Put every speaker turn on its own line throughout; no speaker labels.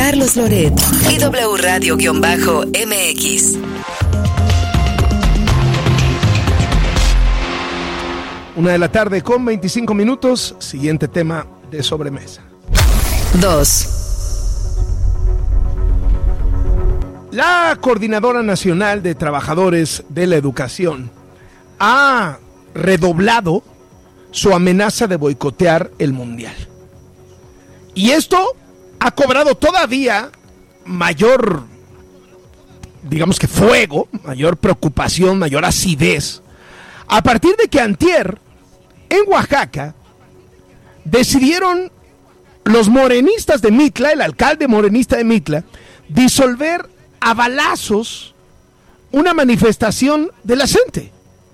Carlos Loret y W Radio-MX.
1:25 PM. Siguiente tema de sobremesa.
2.
La Coordinadora Nacional de Trabajadores de la Educación ha redoblado su amenaza de boicotear el Mundial. Y esto ha cobrado todavía mayor, digamos que fuego, mayor preocupación, mayor acidez, a partir de que antier, en Oaxaca, decidieron los morenistas de Mitla, el alcalde morenista de Mitla, disolver a balazos una manifestación de la gente.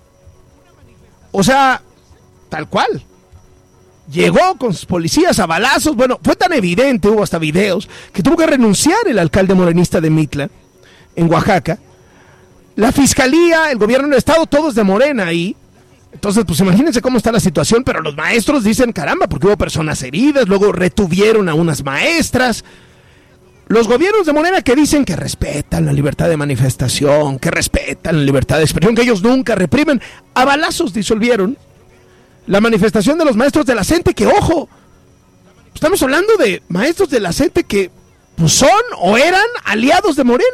O sea, tal cual. Llegó con sus policías a balazos. Bueno, fue tan evidente, hubo hasta videos, que tuvo que renunciar el alcalde morenista de Mitla, en Oaxaca. La fiscalía, el gobierno del estado, todos de Morena ahí. Entonces, pues imagínense cómo está la situación, pero los maestros dicen, caramba, porque hubo personas heridas, luego retuvieron a unas maestras. Los gobiernos de Morena que dicen que respetan la libertad de manifestación, que respetan la libertad de expresión, que ellos nunca reprimen, a balazos disolvieron la manifestación de los maestros de la CENTE, que ojo, estamos hablando de maestros de la CENTE que pues, son o eran aliados de Morena.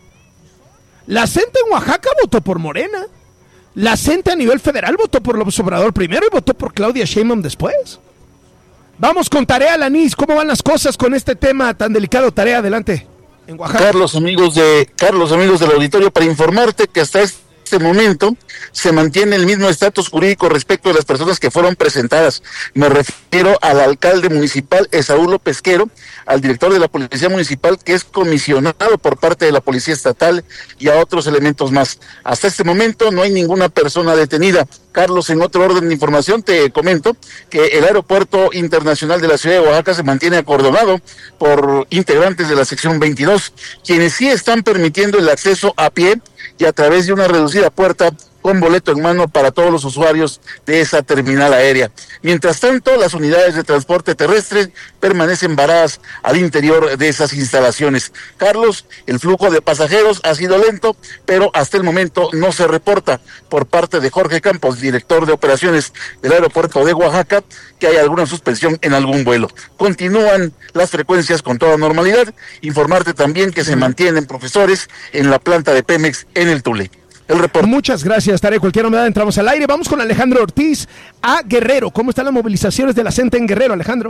La CENTE en Oaxaca votó por Morena. La CENTE a nivel federal votó por López Obrador primero y votó por Claudia Sheinbaum después. Vamos con Tarea Lanís, ¿cómo van las cosas con este tema tan delicado? Tarea, adelante, en Oaxaca.
Carlos, amigos del auditorio, para informarte que hasta este momento se mantiene el mismo estatus jurídico respecto de las personas que fueron presentadas. Me refiero al alcalde municipal Esaú López Quero, al director de la Policía Municipal, que es comisionado por parte de la Policía Estatal, y a otros elementos más. Hasta este momento no hay ninguna persona detenida. Carlos, en otro orden de información te comento que el Aeropuerto Internacional de la Ciudad de Oaxaca se mantiene acordonado por integrantes de la sección 22, quienes sí están permitiendo el acceso a pie y a través de una reducida puerta con boleto en mano para todos los usuarios de esa terminal aérea. Mientras tanto, las unidades de transporte terrestre permanecen varadas al interior de esas instalaciones. Carlos, el flujo de pasajeros ha sido lento, pero hasta el momento no se reporta por parte de Jorge Campos, director de operaciones del aeropuerto de Oaxaca, que hay alguna suspensión en algún vuelo. Continúan las frecuencias con toda normalidad. Informarte también que se mantienen profesores en la planta de Pemex en el Tule. El reporte.
Muchas gracias, Tarea. Cualquier novedad entramos al aire. Vamos con Alejandro Ortiz a Guerrero. ¿Cómo están las movilizaciones de la CENTE en Guerrero, Alejandro?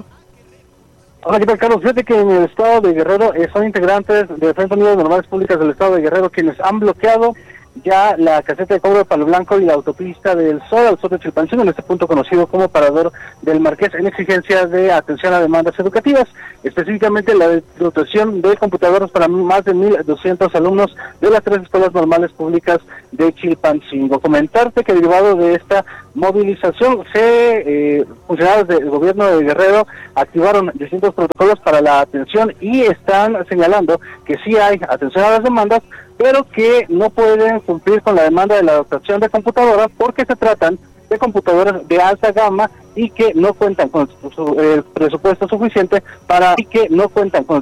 Hola, ¿qué tal, Carlos? Fíjate que en el estado de Guerrero son integrantes de Defensa Unida de Normales Públicas del estado de Guerrero quienes han bloqueado ya la caseta de cobro de Palo Blanco y la autopista del Sol al sur de Chilpancingo, en este punto conocido como Parador del Marqués, en exigencia de atención a demandas educativas, específicamente la dotación de computadoras para más de 1,200 alumnos de las 3 escuelas normales públicas de Chilpancingo. Comentarte que derivado de esta movilización, funcionarios del gobierno de Guerrero activaron distintos protocolos para la atención y están señalando que sí hay atención a las demandas, pero que no pueden cumplir con la demanda de la dotación de computadoras porque se tratan de computadoras de alta gama y que no cuentan con el presupuesto suficiente para